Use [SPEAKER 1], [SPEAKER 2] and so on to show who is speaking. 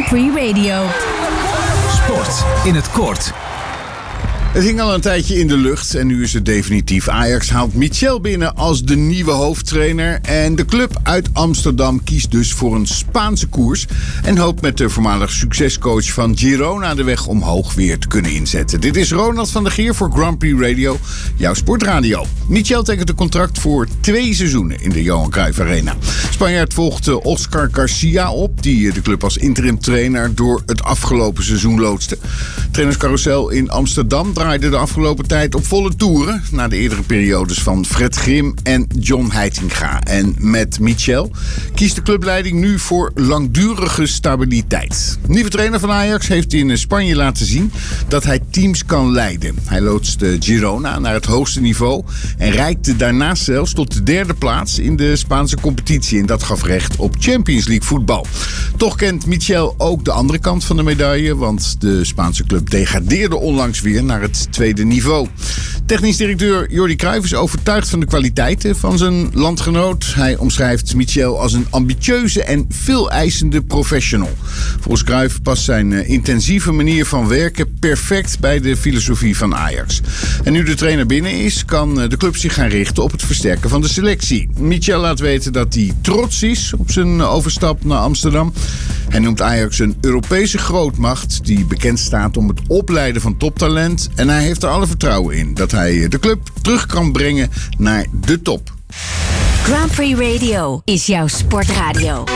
[SPEAKER 1] Grand Prix Radio.
[SPEAKER 2] Sport in het kort.
[SPEAKER 3] Het hing al een tijdje in de lucht en nu is het definitief. Ajax haalt Michel binnen als de nieuwe hoofdtrainer. En de club uit Amsterdam kiest dus voor een Spaanse koers. En hoopt met de voormalig succescoach van Girona de weg omhoog weer te kunnen inzetten. Dit is Ronald van der Geer voor Grand Prix Radio, jouw sportradio. Michel tekent een contract voor 2 seizoenen in de Johan Cruijff Arena. Spanjaard volgt Oscar Garcia op, die de club als interim trainer door het afgelopen seizoen loodste. Trainerscarousel in Amsterdam draaide de afgelopen tijd op volle toeren na de eerdere periodes van Fred Grim en John Heitinga. En met Michel kiest de clubleiding nu voor langdurige stabiliteit. Nieuwe trainer van Ajax heeft in Spanje laten zien dat hij teams kan leiden. Hij loodste Girona naar het hoogste niveau en reikte daarnaast zelfs tot de 3e plaats in de Spaanse competitie. En dat gaf recht op Champions League voetbal. Toch kent Michel ook de andere kant van de medaille, want de Spaanse club degradeerde onlangs weer naar het 2e niveau. Technisch directeur Jordi Cruijff is overtuigd van de kwaliteiten van zijn landgenoot. Hij omschrijft Michel als een ambitieuze en veel eisende professional. Volgens Cruijff past zijn intensieve manier van werken perfect bij de filosofie van Ajax. En nu de trainer binnen is, kan de club zich gaan richten op het versterken van de selectie. Michel laat weten dat hij trots is op zijn overstap naar Amsterdam. Hij noemt Ajax een Europese grootmacht die bekend staat om het opleiden van toptalent. En hij heeft er alle vertrouwen in dat hij de club terug kan brengen naar de top.
[SPEAKER 1] Grand Prix Radio is jouw sportradio.